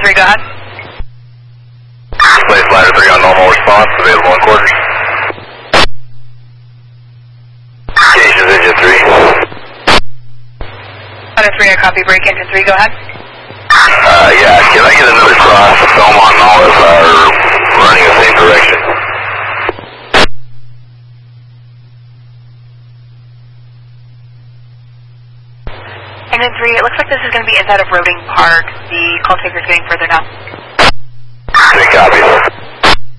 3, go ahead. Place ladder 3 on normal response, available in quarters. Engine engine 3. Ladder 3, I copy, break engine 3, go ahead. Yeah, can I get another cross? Film on all of our running the same direction. Engine 3, it looks like this is going to be inside of Roding Park. The call taker's getting further now.